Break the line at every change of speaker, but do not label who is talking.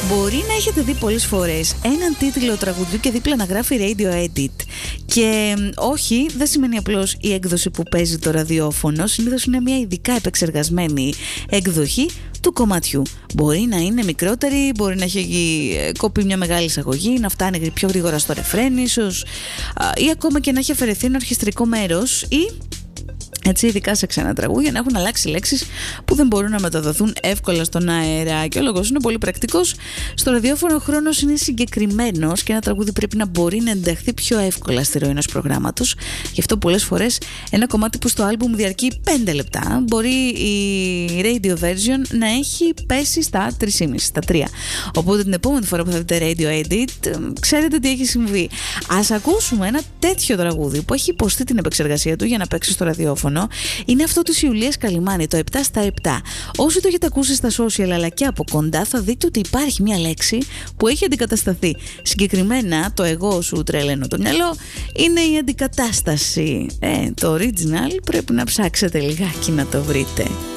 Μπορεί να έχετε δει πολλές φορές έναν τίτλο τραγουδιού και δίπλα να γράφει Radio Edit. Και όχι, δεν σημαίνει απλώς η έκδοση που παίζει το ραδιόφωνο. Συνήθως είναι μια ειδικά επεξεργασμένη εκδοχή του κομματιού. Μπορεί να είναι μικρότερη, μπορεί να έχει κοπεί μια μεγάλη εισαγωγή, να φτάνει πιο γρήγορα στο ρεφρέν ίσως, ή ακόμα και να έχει αφαιρεθεί ένα ορχιστρικό μέρος, ή έτσι, ειδικά σε ξένα τραγούδια, να έχουν αλλάξει λέξεις που δεν μπορούν να μεταδοθούν εύκολα στον αέρα. Και ο λόγος είναι πολύ πρακτικός. Στο ραδιόφωνο ο χρόνος είναι συγκεκριμένος και ένα τραγούδι πρέπει να μπορεί να ενταχθεί πιο εύκολα στη ροή ενός προγράμματος. Γι' αυτό πολλές φορές ένα κομμάτι που στο άλμπουμ διαρκεί 5 λεπτά, μπορεί η radio version να έχει πέσει στα 3,5, στα 3. Οπότε την επόμενη φορά που θα δείτε radio edit, ξέρετε τι έχει συμβεί. Ας ακούσουμε ένα τέτοιο τραγούδι που έχει υποστεί την επεξεργασία του για να παίξει στο ραδιόφωνο. Είναι αυτό της Ιουλίας Καλυμάνη, το 7 στα 7. Όσοι το έχετε ακούσει στα social αλλά και από κοντά, θα δείτε ότι υπάρχει μια λέξη που έχει αντικατασταθεί. Συγκεκριμένα, το εγώ σου τρελαίνω το μυαλό είναι η αντικατάσταση. Το original πρέπει να ψάξετε λιγάκι να το βρείτε.